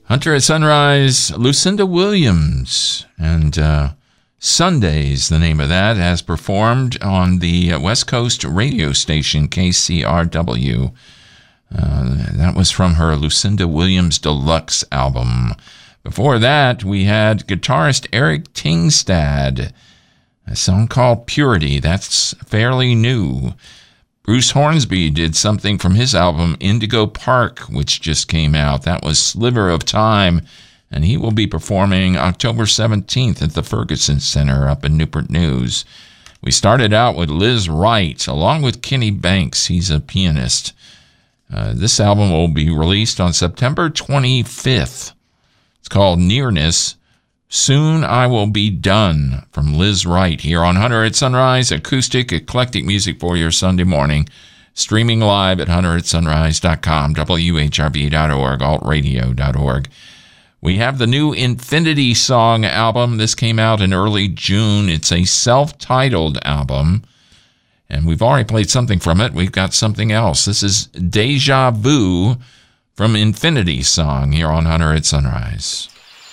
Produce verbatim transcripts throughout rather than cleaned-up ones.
Hunter at Sunrise, Lucinda Williams, and uh, Sundays, the name of that, as performed on the West Coast radio station K C R W. Uh, that was from her Lucinda Williams Deluxe album. Before that, we had guitarist Eric Tingstad, a song called Purity. That's fairly new. Bruce Hornsby did something from his album Indigo Park, which just came out. That was Sliver of Time, and he will be performing October seventeenth at the Ferguson Center up in Newport News. We started out with Liz Wright, along with Kenny Banks. He's a pianist. Uh, this album will be released on September twenty-fifth. It's called Nearness. Soon I Will Be Done, from Liz Wright, here on Hunter at Sunrise, acoustic, eclectic music for your Sunday morning. Streaming live at hunter at sunrise dot com, W H R V dot org, alt radio dot org. We have the new Infinity Song album. This came out in early June. It's a self-titled album, and we've already played something from it. We've got something else. This is Deja Vu from Infinity Song here on Hunter at Sunrise.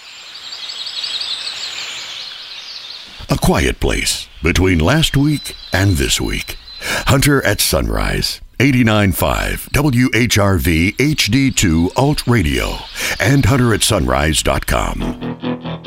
A quiet place between last week and this week. Hunter at Sunrise, eighty-nine point five W H R V H D two Alt Radio, and hunter at sunrise dot com.